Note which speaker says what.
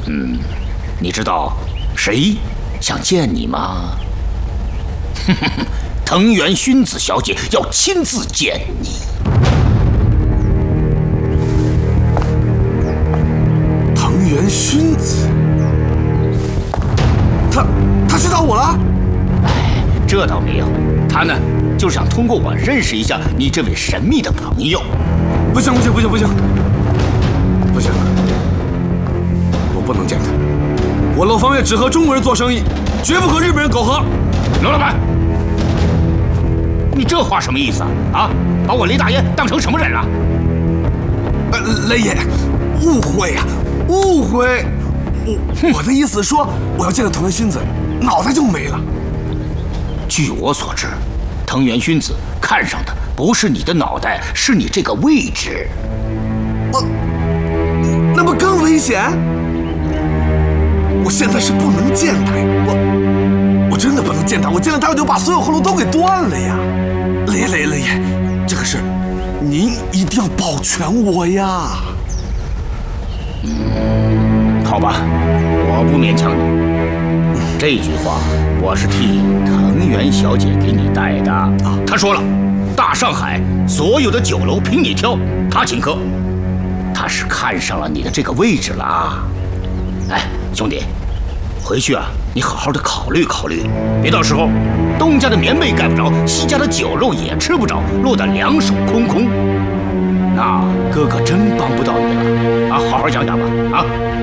Speaker 1: 你知道谁想见你吗？藤原薰子小姐要亲自见你。
Speaker 2: 藤原薰子，他知道我了？
Speaker 1: 哎，这倒没有，他呢就想通过我认识一下你这位神秘的朋友。
Speaker 2: 不行，我不能见他。我楼方月只和中国人做生意，绝不和日本人苟合。
Speaker 1: 罗老板，你这话什么意思啊？啊，把我雷大爷当成什么人了？
Speaker 2: 雷爷，误会呀，误会。我的意思是说，我要见到藤原薰子，脑袋就没了。
Speaker 1: 据我所知，藤原薰子看上的不是你的脑袋，是你这个位置。
Speaker 2: 那不更危险？我现在是不能见他呀！我真的不能见他，我见了他我就把所有后路都给断了呀！雷爷，这个事您一定要保全我呀！
Speaker 1: 好吧，我不勉强你。这句话我是替藤原小姐给你带的。她说了，大上海所有的酒楼凭你挑，她请客。她是看上了你的这个位置了啊！哎，兄弟，回去啊，你好好的考虑考虑，别到时候东家的棉被盖不着，西家的酒肉也吃不着，落得两手空空，那哥哥真帮不到你了啊！好好想想吧，啊！